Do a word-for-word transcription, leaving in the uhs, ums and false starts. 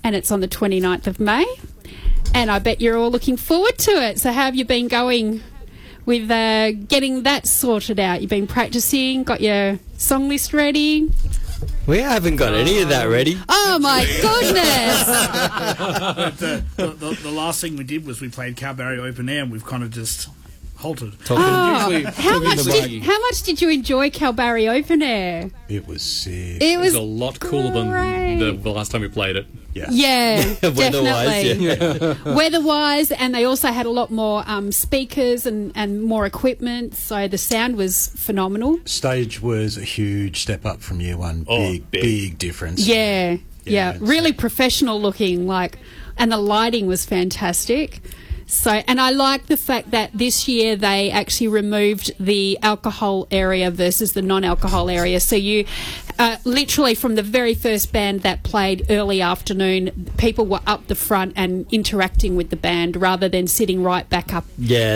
and it's on the twenty-ninth of May. And I bet you're all looking forward to it. So how have you been going with uh, getting that sorted out? You've been practising, got your song list ready? We haven't got any of that ready. Oh, my goodness. the, the, the, the last thing we did was we played Kalbarri Open Air, and we've kind of just halted. Oh, Usually, how, much the did, mic. how much did you enjoy Kalbarri Open Air? It was sick. It It was was a lot cooler great. than the, the last time we played it. Yeah. Yeah, Weather-wise, definitely. yeah. Weather-wise, and they also had a lot more um, speakers and, and more equipment, so the sound was phenomenal. Stage was a huge step up from year one. Oh, big, big. big difference. Yeah, yeah, Yeah, really so- professional looking, like, and the lighting was fantastic. So, and I like the fact that this year they actually removed the alcohol area versus the non-alcohol area. So you, uh, literally from the very first band that played early afternoon, people were up the front and interacting with the band rather than sitting right back up Yeah,